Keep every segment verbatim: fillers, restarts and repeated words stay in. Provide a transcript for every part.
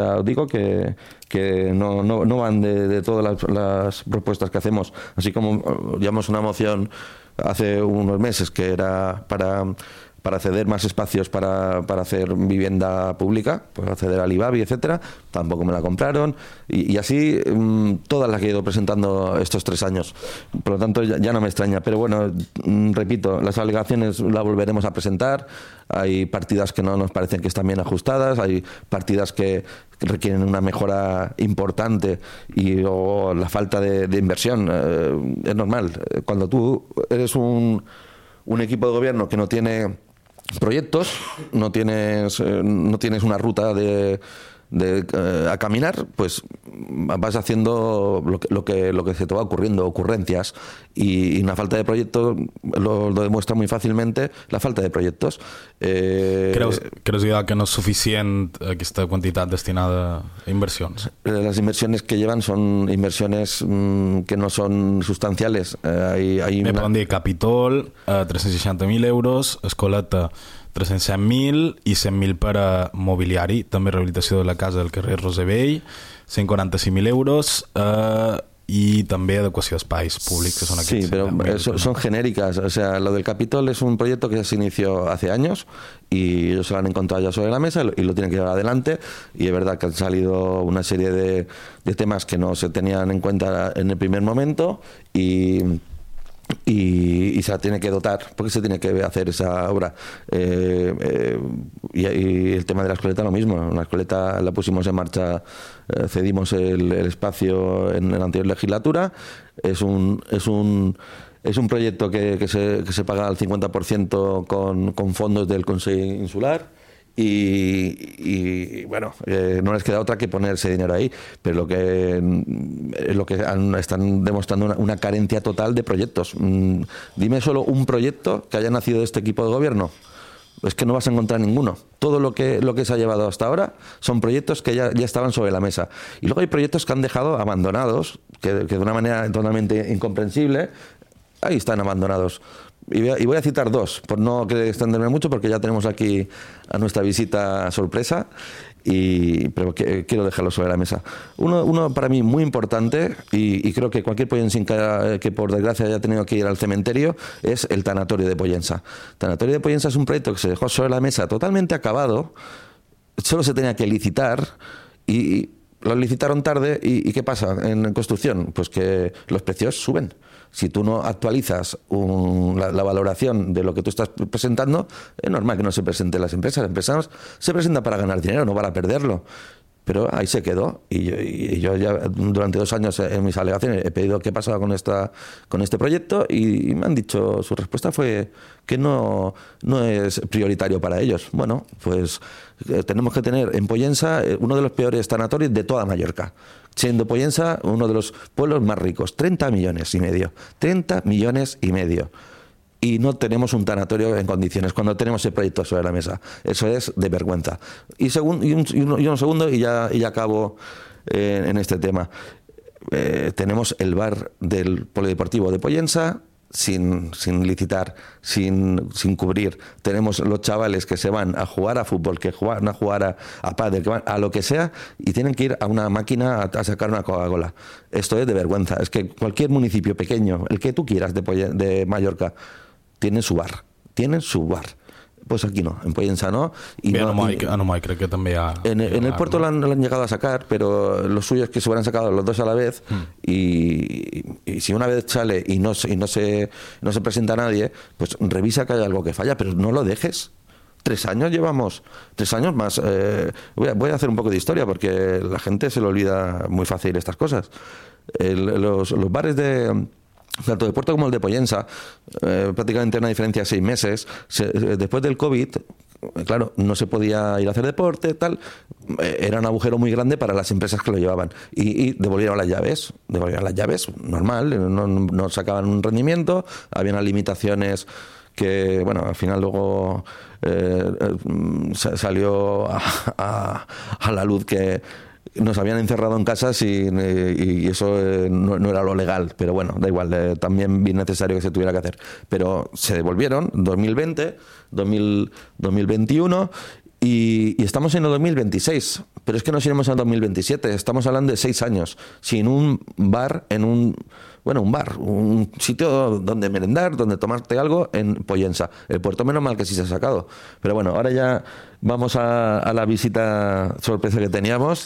Os digo que, que no, no, no van de, de todas las, las propuestas que hacemos. Así como llevamos una moción hace unos meses que era para, para ceder más espacios para, para hacer vivienda pública, pues acceder al IBABI, etcétera, tampoco me la compraron. Y, y así mmm, todas las que he ido presentando estos tres años. Por lo tanto, ya, ya no me extraña. Pero bueno, mmm, repito, las alegaciones las volveremos a presentar. Hay partidas que no nos parecen que están bien ajustadas, hay partidas que requieren una mejora importante y o la falta de, de inversión. Eh, es normal. Cuando tú eres un, un equipo de gobierno que no tiene proyectos, no tienes, eh, no tienes una ruta de, de eh, a caminar, pues vas haciendo lo que, lo que lo que se te va ocurriendo, ocurrencias, y, y una falta de proyectos lo, lo demuestra muy fàcilmente la falta de proyectos. Eh, creus, creus que no és suficient aquesta quantitat destinada a inversions? Las inversiones que llevan son inversiones mmm, que no son sustanciales. Eh, hay, hay Me una... poden dir Capitol, eh, tres-cents seixanta mil euros, Escoleta, tres-cents set mil i cent mil per a mobiliari, també rehabilitació de la casa del carrer Rosevell, cent quaranta-cinc mil euros, eh, y también adecuación de espais públicos que son aquí. Sí, pero son, son genéricas. O sea, lo del Capitol es un proyecto que se inició hace años y ellos se lo han encontrado ya sobre la mesa y lo tienen que llevar adelante, y es verdad que han salido una serie de, de temas que no se tenían en cuenta en el primer momento y Y, y se tiene que dotar, porque se tiene que hacer esa obra. Eh, eh, y, y el tema de la escoleta lo mismo. La escoleta la pusimos en marcha, eh, cedimos el, el espacio en, en la anterior legislatura. Es un es un es un proyecto que, que, se, que se paga al cincuenta por ciento con, con fondos del Consejo Insular. Y, y bueno, eh, no les queda otra que poner ese dinero ahí, pero lo que es lo que han, están demostrando una, una carencia total de proyectos. Mm, dime solo un proyecto que haya nacido de este equipo de gobierno. Es que no vas a encontrar ninguno. Todo lo que lo que se ha llevado hasta ahora son proyectos que ya, ya estaban sobre la mesa. Y luego hay proyectos que han dejado abandonados, que, que de una manera totalmente incomprensible, ahí están abandonados. Y voy, a, y voy a citar dos, por no extenderme mucho, porque ya tenemos aquí a nuestra visita sorpresa, y, pero que, quiero dejarlo sobre la mesa. Uno, uno para mí muy importante, y, y creo que cualquier pollense que, que por desgracia haya tenido que ir al cementerio, es el tanatorio de Pollensa. El tanatorio de Pollensa es un proyecto que se dejó sobre la mesa totalmente acabado, solo se tenía que licitar, y lo licitaron tarde. ¿Y, y qué pasa en construcción? Pues que los precios suben. Si tú no actualizas un, la, la valoración de lo que tú estás presentando, es normal que no se presenten las empresas. Las empresas se presentan para ganar dinero, no para perderlo. Pero ahí se quedó, y yo, y yo ya durante dos años en mis alegaciones he pedido qué pasaba con esta con este proyecto, y me han dicho, su respuesta fue que no, no es prioritario para ellos. Bueno, pues eh, tenemos que tener en Pollensa uno de los peores tanatorios de toda Mallorca, siendo Pollensa uno de los pueblos más ricos, treinta millones y medio, treinta millones y medio. Y no tenemos un tanatorio en condiciones cuando tenemos el proyecto sobre la mesa. Eso es de vergüenza. Y, segun, y, un, y, un, y un segundo, y ya, y ya acabo eh, en este tema. Eh, tenemos el bar del Polideportivo de Pollensa sin, sin licitar, sin, sin cubrir. Tenemos los chavales que se van a jugar a fútbol, que van a jugar a, a pádel, que van a lo que sea, y tienen que ir a una máquina a, a sacar una Coca-Cola. Esto es de vergüenza. Es que cualquier municipio pequeño, el que tú quieras de, Poll- de Mallorca, tienen su bar, tienen su bar. Pues aquí no, en Pollensa no. Y Bé, no, a Anomai, y, a Anomai crec que també hi ha... en, hi ha en el bar, puerto no? lo, han, lo han llegado a sacar, pero lo suyo es que se hubieran sacado los dos a la vez, mm. y, y si una vez sale y no, y no, se, no se presenta nadie, pues revisa que hay algo que falla, pero no lo dejes. Tres años llevamos, tres años más. Eh, voy, a, voy a hacer un poco de historia, porque la gente se le olvida muy fácil estas cosas. El, los, los bares de... tanto de Puerto como el de Pollensa, eh, prácticamente una diferencia de seis meses. Se, después del COVID, claro, no se podía ir a hacer deporte, tal. Eh, era un agujero muy grande para las empresas que lo llevaban. Y, y devolvieron las llaves, devolvieron las llaves, normal, no, no sacaban un rendimiento, había unas limitaciones que, bueno, al final luego eh, eh, salió a, a, a la luz que nos habían encerrado en casas, y, y eso no, no era lo legal, pero bueno, da igual, eh, también bien necesario que se tuviera que hacer. Pero se devolvieron dos mil veinte, dos mil, dos mil veintiuno, Y, y estamos en el dos mil veintiséis, pero es que nos iremos al dos mil veintisiete. Estamos hablando de seis años sin un bar en un... Bueno, un bar, un sitio donde merendar, donde tomarte algo en Pollensa. El puerto, menos mal que sí se ha sacado. Pero bueno, ahora ya vamos a, a la visita sorpresa que teníamos,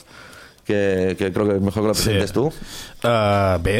que, que crec que és millor que la presentes sí. tu. Uh, bé,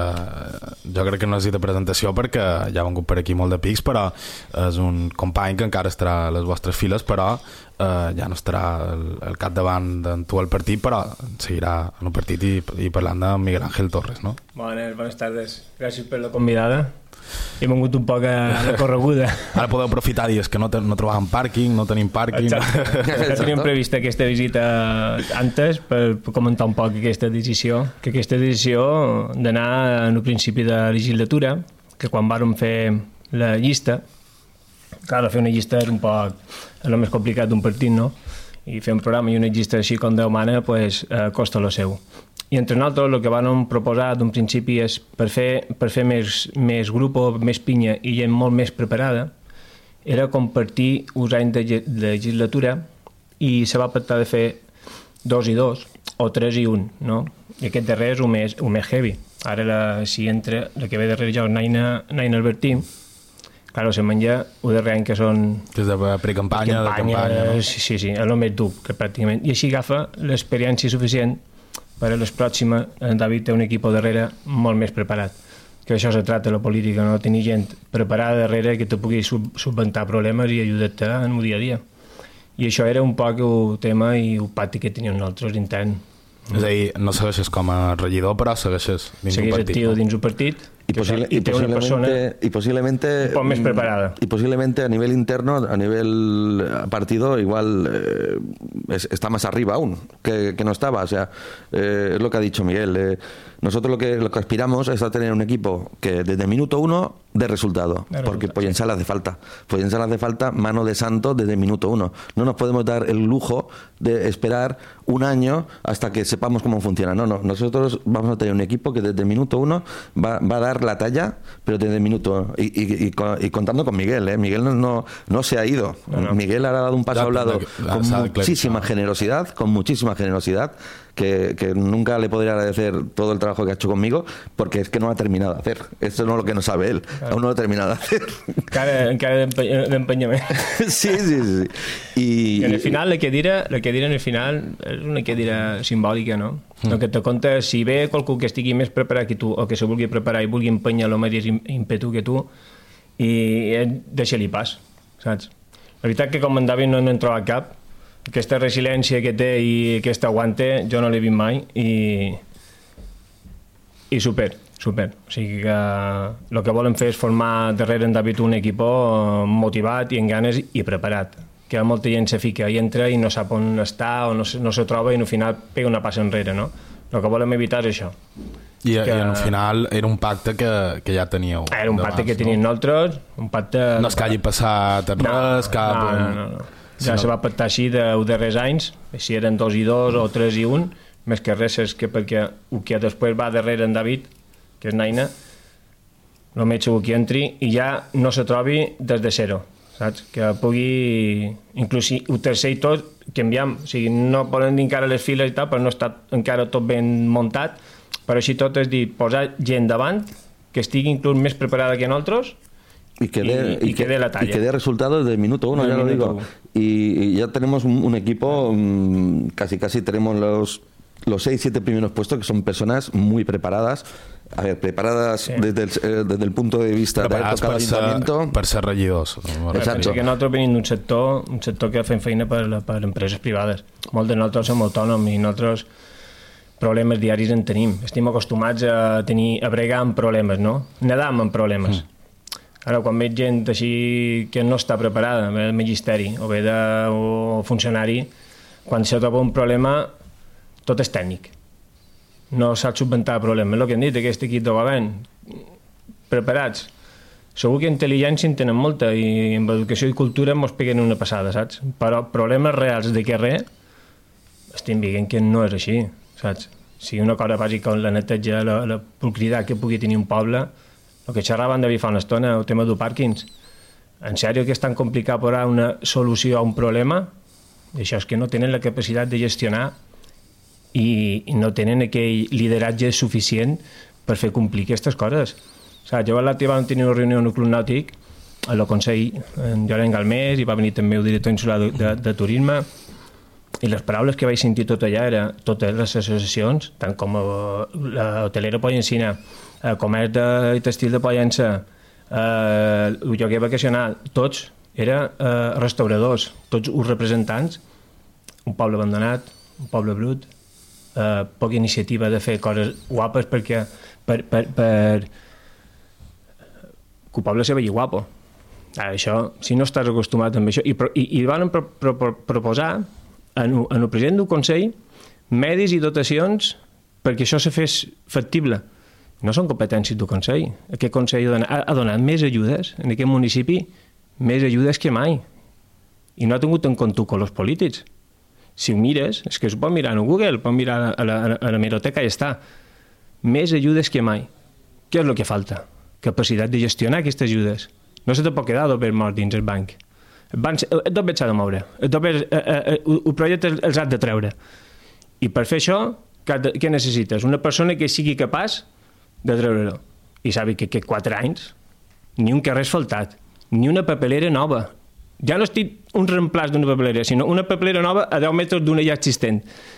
uh, jo crec que no necessita presentació perquè ja ha vengut per aquí molt de pics, però és un company que encara estarà a les vostres files, però uh, ja no estarà al, al capdavant d'en tu al partit, però seguirà en un partit i, i parlant de Miguel Ángel Torres, no? Bones, bones tardes. Gràcies per la convidada. He vengut un poc a la correguda. Ara podeu aprofitar dies que no, te, no trobàvem pàrquing, no tenim pàrquing. Exacte. Ja teníem prevista aquesta visita antes per, per comentar un poc aquesta decisió, que aquesta decisió d'anar en el principi de legislatura, que quan vàrem fer la llista, clar, fer una llista és un poc el més complicat d'un partit, no? I fer un programa i una llista així com Déu mana, pues, eh, costa lo seu. I entre nosaltres el que vam proposar d'un principi és per fer, per fer més, més grup, més pinya i gent molt més preparada, era compartir uns anys de, de legislatura i se va pactar de fer dos i dos o tres i un, no? I aquest darrer és el més, el més heavy. Ara la, si entra, la que ve darrere jo, Naina, Naina Albertí, claro, se menja el darrer any que són... Des de precampanya, de campanya, no? Sí, sí, sí, és el més dur, que pràcticament. I així agafa l'experiència suficient per a les pròximes. En David té un equip darrere molt més preparat. Que això se tracta la política, no? Tenir gent preparada darrere que te pugui subventar problemes i ajudar-te en el dia a dia. I això era un poc el tema i el pacte que teníem nosaltres intern. És a dir, no segueixes com a regidor, però segueixes dins un partit. Segueix actiu dins un partit y, posible, y, posiblemente, y posiblemente un poco más preparada. Y posiblemente a nivel interno, a nivel partido, igual eh, es, está más arriba aún que, que no estaba. O sea, eh, es lo que ha dicho Miguel. Eh, nosotros lo que, lo que aspiramos es a tener un equipo que desde el minuto uno dé resultado, de porque Pollensa le hace falta. Pollensa le hace falta mano de santo desde el minuto uno. No nos podemos dar el lujo de esperar un año hasta que sepamos cómo funciona. No, no. Nosotros vamos a tener un equipo que desde el minuto uno va, va a dar la talla, pero desde el minuto y, y, y, y contando con Miguel, ¿eh? Miguel no, no, no se ha ido. No, no. Miguel ha dado un paso a un lado con muchísima generosidad, con muchísima generosidad, que, que nunca le podría agradecer todo el trabajo que ha hecho conmigo, porque es que no ha terminado de hacer. Eso no es lo que no sabe él. Claro. Aún no lo ha terminado de hacer. Encara, encara d'empenyament. Sí, sí, sí. I, I en el final, la cadira, la cadira en el final és una cadira simbòlica, no? Mm. El que te compta, si ve qualcú que estigui més preparat que tu, o que se vulgui preparar i vulgui empènyer el mateix ímpetu que tu, i deixa-li pas, saps? La veritat que com en David no n'hem trobat cap. Aquesta resiliència que té i aquesta aguante jo no l'he vist mai i, i super, super. O sigui que el que volen fer és formar darrere en David un equip motivat i amb ganes i preparat, que molta gent se fica i entra i no sap on està o no, no se troba i al final pega una passa enrere, no? El que volem evitar és això. I, que... i al final era un pacte que, que ja teníeu. Era un pacte que teníem no? nosaltres, un pacte... No és que hagi passat res, no, cap... No, no, no. no. Ja se va pactar així dels darrers anys, si eren dos i dos o tres i un, més que res és que perquè el que després va darrere en David, que és Naina, el metge el que entri i ja no se trobi des de zero, saps? Que pugui, inclús el tercer i tot, canviam, o sigui, no poden dir encara les files i tal, però no està encara tot ben muntat, però així tot és dir, posar gent davant que estigui inclús més preparada que nosaltres, Y que dé y, y, y que, la talla. Y que dé resultados desde el minuto uno, ya lo digo. Y, y ya tenemos un, un equipo, um, casi casi tenemos los los seis, siete primeros puestos, que son personas muy preparadas, a ver, preparadas sí. desde, el, eh, desde el punto de vista de haber tocado ayuntamiento. Per ser regidors. Exacto. Que nosaltres venim d'un sector, un sector que fem feina per, per empreses privades. Molt de nosaltres som autònoms i nosaltres problemes diaris en tenim. Estem acostumats a tenir a bregar amb problemes, no? Nedam amb problemes. Mm. Ara, quan veig gent així que no està preparada, ve del magisteri o ve de o funcionari, quan se troba un problema, tot és tècnic. No sap subventar problemes. És el que hem dit, aquest equip de govern. Preparats. Segur que intel·ligència en tenen molta i amb educació i cultura ens peguen una passada, saps? Però problemes reals de carrer estem veient que no és així, saps? Si una cosa bàsica com la neteja, la, la pulcritat que pugui tenir un poble, el que xerraven de fa una estona, el tema dels pàrquings. En sèrio que és tan complicat posar una solució a un problema? Això és que no tenen la capacitat de gestionar i, i no tenen aquell lideratge suficient per fer complir aquestes coses. O sigui, jo l'altre vam tenir una reunió en el Club Nàutic, al Consell, en Llorenç Galmés, i va venir també el director insular de, de, de turisme, i les paraules que vaig sentir tot allà eren totes les associacions, tant com l'hotelera Pollencina, el comerç de, i textil de Pollença, eh, el lloguer vacacional, tots eren eh, restauradors, tots uns representants, un poble abandonat, un poble brut, eh, poca iniciativa de fer coses guapes perquè per, per, per que el poble se vegi guapo. Ara, això, si no estàs acostumat amb això, i, i, i van pro, pro, pro, proposar en, en el president del Consell medis i dotacions perquè això se fes factible. No són competències del Consell. Aquest Consell ha, ha donat més ajudes en aquest municipi, més ajudes que mai. I no ha tingut en compte con els polítics. Si ho mires, és que es pot mirar en Google, pot mirar a la, a la hemeroteca i està. Més ajudes que mai. Què és el que falta? Capacitat de gestionar aquestes ajudes. No se te pot quedar dos morts dins el banc. El banc s'ha de moure. El, doble, eh, eh, el projecte els has de treure. I per fer això, què necessites? Una persona que sigui capaç de treure-ho. I sabi que aquests quatre anys ni un carrer asfaltat, ni una papelera nova. Ja no estic un reemplaç d'una papelera, sinó una papelera nova a deu metres d'una ja existent.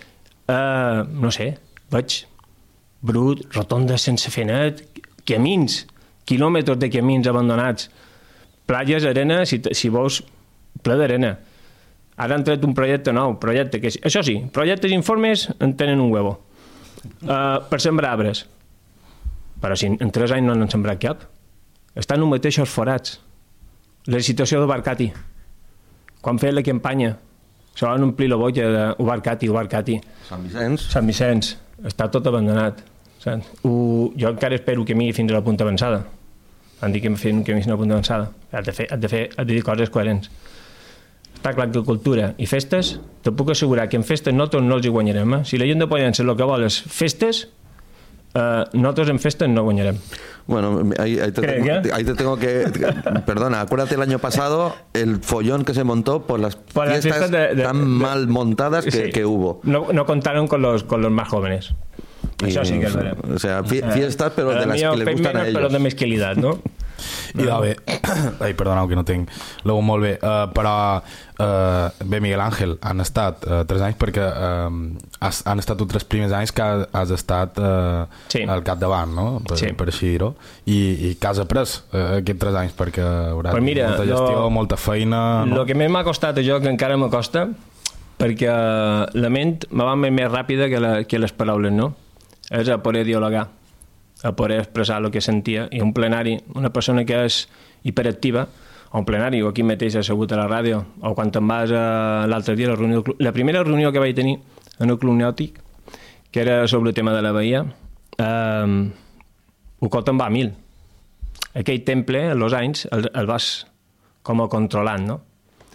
Uh, no sé, veig brut, rotondes sense fer net, camins, quilòmetres de camins abandonats, platges, arena, si, si vols, ple d'arena. Ara han tret un projecte nou, projecte que, això sí, projectes i informes en tenen un huevo. Uh, per sembrar arbres. Però si en tres anys no n'han sembrat cap. Estan els mateixos forats. La situació de Barcati. Quan feia la campanya, se van omplir la boia de Ubarcati, Ubarcati. Sant Vicenç. Sant Vicenç. Està tot abandonat. Ho, jo encara espero que miri fins a la punta avançada. Han dit que em feien un camí fins a la punta avançada. Has de fer, has de fer, has de dir coses coherents. Està clar que cultura i festes, te puc assegurar que en festes nosaltres no els hi guanyarem. Eh? Si la gent de Pollença el que vol és festes, eh, nosaltres en festes no guanyarem. Bueno, ahí, ahí, te tengo, ahí te tengo que... Perdona, acuérdate el año pasado el follón que se montó por las por fiestas las de, de, tan de, mal montadas que, sí, que hubo. No, no contaron con los, con los más jóvenes. Y, Això sí que és veritat. O sea, fiestas, però de les que les gustan a ells. Però de mesquilitat, no? I no. Bé, ai, perdoneu que no tinc l'ho molt bé, uh, però uh, bé, Miguel Ángel, han estat uh, tres anys perquè uh, has, han estat els tres primers anys que has estat uh, sí. al capdavant, no? Per, sí. per així dir-ho, i, i que has après uh, aquests tres anys perquè hauràs pues mira, molta gestió, lo, molta feina, no? El que més m'ha costat a jo, que encara m'acosta, perquè la ment me va més ràpida que, la, que les paraules, no? És a poder dialogar, a poder expressar el que sentia, i un plenari, una persona que és hiperactiva, o un plenari, o aquí mateix assegut a la ràdio, o quan te'n vas l'altre dia a la reunió, la primera reunió que vaig tenir en el Club Nàutic, que era sobre el tema de la bahia, eh, el cot em va a mil. Aquell temple, en els anys, el, el vas com a controlant, no?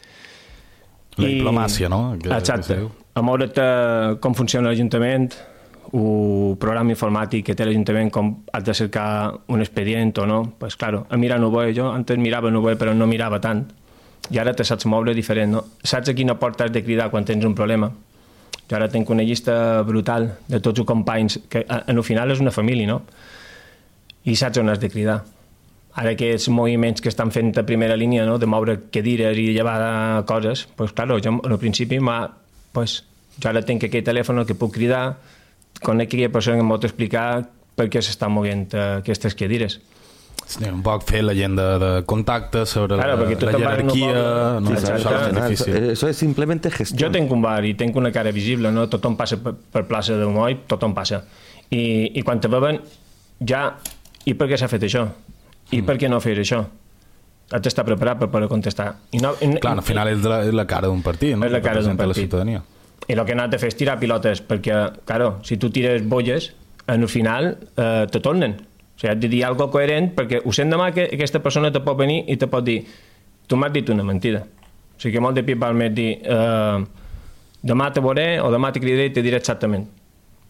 La diplomàcia, no? Que, exacte. Que a moure't com funciona l'Ajuntament, un programa informàtic que té l'Ajuntament, com has de cercar un expedient o no, pues claro, a mirar no vull, jo antes mirava no vull, però no mirava tant, i ara te saps moure diferent, no? Saps a quina porta has de cridar quan tens un problema. Jo ara tinc una llista brutal de tots els companys, que en el final és una família, no? I saps on has de cridar. Ara aquests moviments que estan fent a primera línia, no? De moure cadires i llevar coses, pues claro, jo al principi pues, jo ara tinc aquell telèfon que puc cridar, conec aquella persona que em pot explicar per què s'estan movent uh, aquestes cadires. Sí, un poc fer la gent de, de contacte sobre claro, la, la jerarquia, no, sí, això, és difícil. Eso es simplemente gestión. Jo tenc un bar i tenc una cara visible, no? Tothom passa per, per plaça de Moll, tothom passa. I, i quan te veuen, ja, i per què s'ha fet això? I mm. per què no fer això? Has d'estar preparat per poder contestar. I no, i, Clar, al final és la, és la cara d'un partit, no? És la cara d'un partit. La I el que han de fer és tirar pilotes, perquè, claro, si tu tires bolles, en el final eh, te tornen. O sigui, has de dir alguna cosa coherent, perquè ho sent demà que aquesta persona te pot venir i te pot dir tu m'has dit una mentida. O sigui que molt de pip val més dir eh, demà te veuré o demà te cridaré i te diré exactament.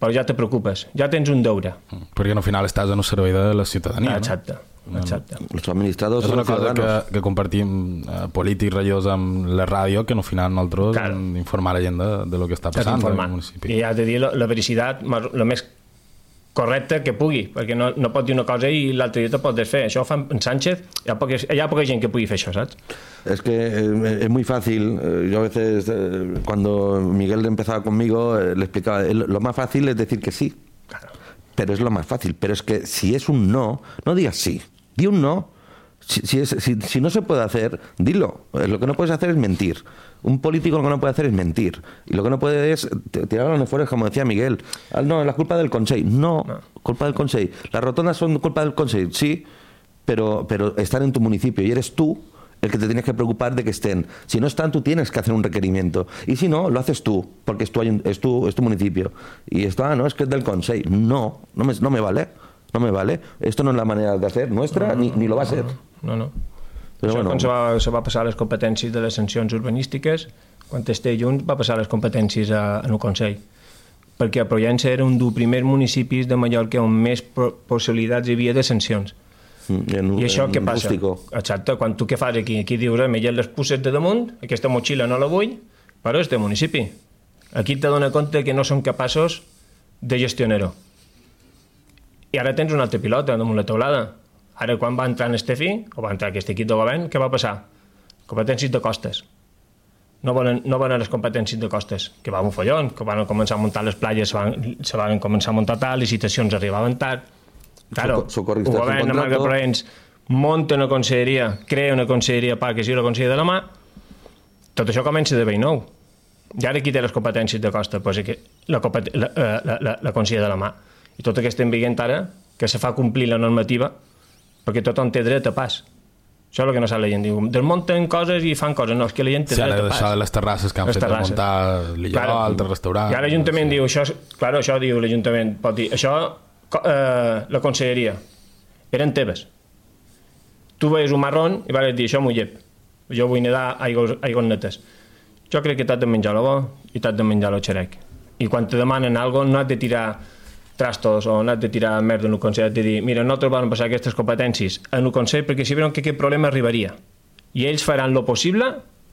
però ja te preocupes, ja tens un deure. Perquè al final estàs en el servei de la ciutadania, exacte, no? Exacte. Els administradors és una cosa que, ciudadanos. que compartim eh, polítics regidors amb la ràdio, que al final nosaltres claro. informar la gent de, de lo que està passant al municipi. I ja de dir la, la veracitat la més correcte que pugui, perquè no, no pot dir una cosa i l'altre dia te pot desfer. Això ho fa en Sánchez, hi ha, poca, hi ha poca gent que pugui fer això, saps? Es que eh, es muy fácil. Eh, yo a veces, eh, cuando Miguel empezaba conmigo, eh, le explicaba, eh, lo más fácil es decir que sí. Claro. Pero es lo más fácil. Pero es que si es un no, no digas sí. Di un no. Si, si, es, si, si no se puede hacer, dilo. Lo que no puedes hacer es mentir. Un político lo que no puede hacer es mentir. Y lo que no puede es tirar a los fuera, como decía Miguel. Ah, no, la culpa del Consell. No, no, culpa del Consell. Las rotondas son culpa del Consell, sí, pero, pero están en tu municipio y eres tú el que te tienes que preocupar de que estén. Si no están, tú tienes que hacer un requerimiento. Y si no, lo haces tú, porque es tu, es tu, es tu municipio. Y esto, ah, no, es que es del Consell. No, no me, no me vale. No me vale. Esto no es la manera de hacer nuestra, no, no, ni, ni lo va a ser. No, no. Però Això bueno, quan se va, se va passar les competències de les sancions urbanístiques, quan esté Junts va passar les competències a, en el Consell, perquè Provença era un dels primers municipis de Mallorca on més possibilitats hi havia de sancions. en, I això en què passa? rústico. Exacte, quan tu què fas aquí? Aquí dius, eh, m'he les pusses de damunt, aquesta motxilla no la vull, però és de municipi. Aquí te dona compte que no són capaços de gestionar-ho. I ara tens una altra pilota damunt la teulada. Ara, quan va entrar en Estefi, o va entrar aquest equip de govern, què va passar? Competències de costes. No volen, no volen les competències de costes, que va un follon, que van començar a muntar les platges, se van, se van començar a muntar tard, licitacions arribaven tard. Claro, el govern de Marga Provenç munta una conselleria, crea una conselleria per que sigui la conselleria de la mà, tot això comença de vell nou. I ara qui té les competències de costa? Pues la, la, la, la, la conselleria de la mà. I tot aquest ambient ara, que se fa complir la normativa, perquè tothom té dret a pas. Això és el que no sap la gent. Diu, desmunten coses i fan coses. No, és que la gent té sí, dret a pas. Això de les terrasses que han les fet terrasses. desmuntar l'Illot, claro. Altres restaurants... I ara l'Ajuntament sí. diu, això, claro, això diu l'Ajuntament, pot dir, això, eh, la conselleria, eren teves. Tu veies un marrón i vas dir, això m'ho llep. Jo vull nedar aigües, aigües netes. Jo crec que t'has de menjar el bo i t'has de menjar el xerec. I quan te demanen alguna cosa, no has de tirar trastos o no has de tirar merda en el Consell, has de dir, mira, nosaltres van passar aquestes competències en el Consell perquè si veuen que aquest problema arribaria. I ells faran lo possible,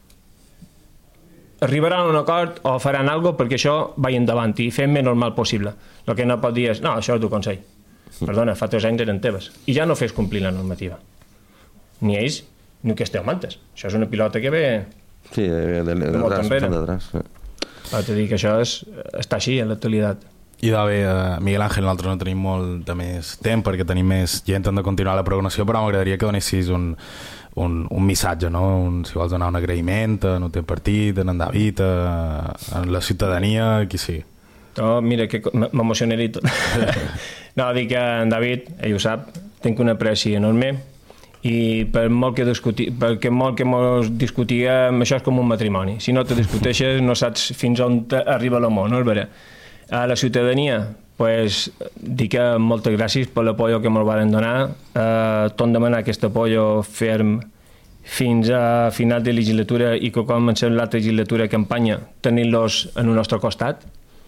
arribaran a un acord o faran alguna cosa perquè això vagi endavant i fem més normal possible. El que no pot dir és, no, això és del Consell. Perdona, fa tres anys eren teves. I ja no fes complir la normativa. Ni ells, ni que esteu mantes. Això és una pilota que ve... Sí, de, de, de, de, de atrás, de atrás. Va te dir que això és, està així en l'actualitat. I de bé, uh, Miguel Ángel, nosaltres no tenim molt de més temps perquè tenim més gent hem de continuar la programació, però m'agradaria que donessis un, un, un missatge, no? Un, si vols donar un agraïment en el teu partit, en en David, a, a la ciutadania, qui sigui. No, mira, que m'emocionaré i tot. No, dic que en David, ell ho sap, tinc una apreci enorme i per molt que discuti, perquè molt que mos discutíem, això és com un matrimoni. Si no te discuteixes no saps fins on arriba l'amor, no és vera? A la ciutadania, pues, dic que moltes gràcies per l'apoyo que ens van donar. Eh, Tom demanar aquest apoyo ferm fins a final de legislatura i que quan comencem l'altra legislatura de campanya tenir-los en el nostre costat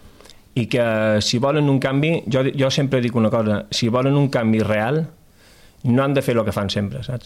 i que si volen un canvi, jo, jo sempre dic una cosa, si volen un canvi real no han de fer el que fan sempre, saps?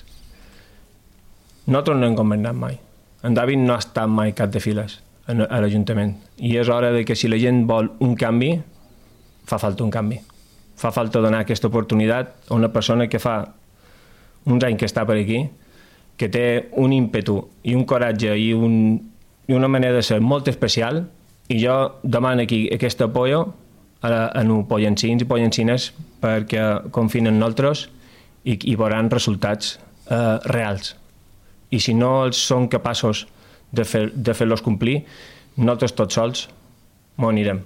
Nosaltres no hem governat mai. En David no ha estat mai cap de files a l'Ajuntament. I és hora de que si la gent vol un canvi, fa falta un canvi. Fa falta donar aquesta oportunitat a una persona que fa uns anys que està per aquí, que té un ímpetu i un coratge i, un, i una manera de ser molt especial, i jo demano aquí aquest apoyo a, a no pollencins i pollencines perquè confien en nosaltres i, i veuran resultats eh, reals. I si no els són capaços de, fer, de fer-los complir, nosaltres tots sols m'ho anirem.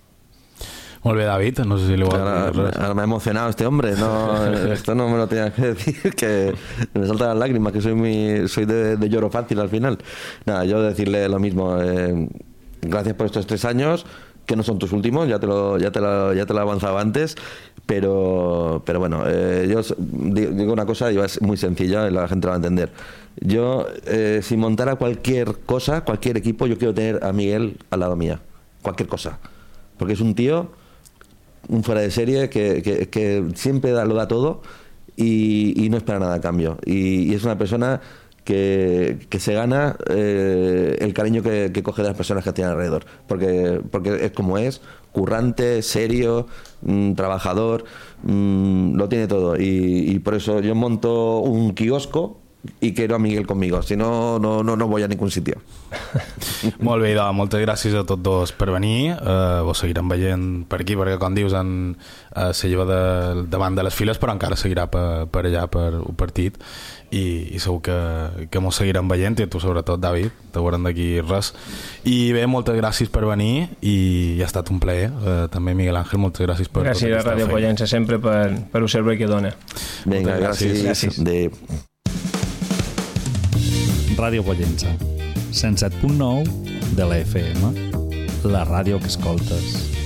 Molt bé, David, no sé si li voy a decir. Ahora me ha emocionado este hombre, no, esto no me lo tenía que decir, que me saltan las lágrimas, que soy muy, soy de, de lloro fácil al final. Nada, yo decirle lo mismo, eh, gracias por estos tres años, que no son tus últimos, ya te lo, ya te lo, ya te lo avanzaba antes, pero, pero bueno, eh, yo digo una cosa y es muy sencilla, la gente lo va a entender. Yo, eh, si montara cualquier cosa, cualquier equipo, yo quiero tener a Miguel al lado mía, cualquier cosa, porque es un tío un fuera de serie que, que, que siempre da, lo da todo y, y no espera nada a cambio. Y, y es una persona que, que se gana eh, el cariño que, que coge de las personas que tiene alrededor. Porque, porque es como es, currante, serio, mmm, trabajador, mmm, lo tiene todo. Y, y por eso yo monto un quiosco i quiero a Miguel conmigo, si no, no, no, no voy a ningún sitio. Molt bé, doncs, moltes gràcies a tots dos per venir. Uh, vos seguirem veient per aquí, perquè com dius en, uh, se lleva de, davant de les files, però encara seguirà per, per allà per un partit i, i segur que, que mos seguirem veient, i tu sobretot, David, te veurem d'aquí res. I bé, moltes gràcies per venir i ha estat un plaer. Uh, també Miguel Ángel, moltes gràcies per gràcies a Ràdio Pollença sempre per, per el servei que dona. Vinga, gràcies, gràcies. De... Ràdio Pollença, cent set punt nou de la F M, la ràdio que escoltes.